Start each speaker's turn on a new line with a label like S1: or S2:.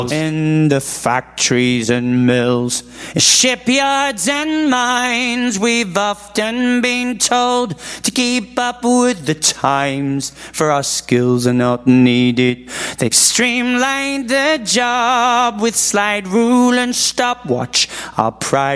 S1: In the factories and mills, shipyards and mines, we've often been told to keep up with the times, for our skills are not needed. They've streamlined the job with slide rule and stopwatch. Our pride